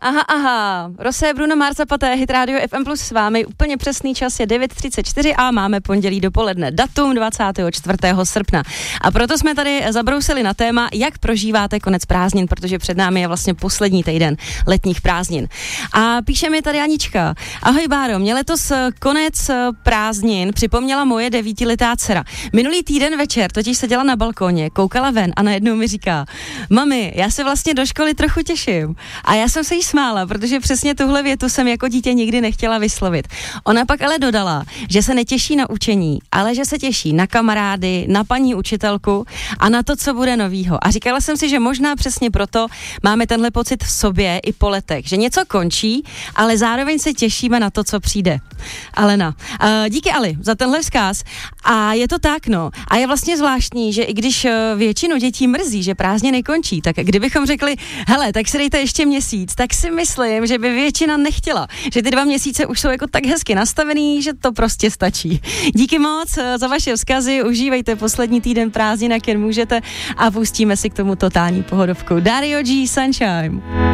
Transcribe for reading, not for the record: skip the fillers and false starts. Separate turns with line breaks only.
Aha. Rosé, Bruno Mars a Paté, Hit Radio FM Plus s vámi. Úplně přesný čas je 9:34 a máme pondělí dopoledne, datum 24. srpna. A proto jsme tady zabrousili na téma, jak prožíváte konec prázdnin, protože před námi je vlastně poslední týden letních prázdnin. A píše mi tady Anička. Ahoj Báro, mě letos konec prázdnin připomněla moje 9letá dcera. Minulý týden večer totiž seděla na balkóně, koukala ven a najednou mi říká: Mami, já se vlastně do školy trochu těším. A já jsem se jí smála, protože přesně tuhle větu jsem jako dítě nikdy nechtěla vyslovit. Ona pak ale dodala, že se netěší na učení, ale že se těší na kamarády, na paní učitelku a na to, co bude novýho. A říkala jsem si, že možná přesně proto máme tenhle pocit v sobě i po letech, že něco končí, ale zároveň se těšíme na to, co přijde. Alena. Díky Ali za tenhle vzkaz. A je to tak, no. A je vlastně zvláštní, že i když většinu dětí mrzí, že prázdniny končí, tak kdybychom řekli, hele, tak si dejte ještě měsíc, tak si myslím, že by většina nechtěla. Že ty 2 měsíce už jsou jako tak hezky nastavený, že to prostě stačí. Díky moc za vaše vzkazy, užívejte poslední týden prázdnin, jak jen můžete, a pustíme si k tomu totální pohodovku. Dario G. Sunshine.